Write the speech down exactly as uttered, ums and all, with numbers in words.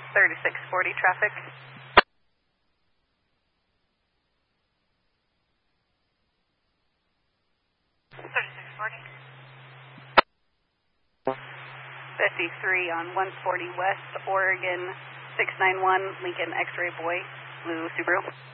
thirty-six forty traffic. thirty-six forty. fifty-three on one forty West, Oregon, six nine one, Lincoln X-Ray Boy, blue Subaru.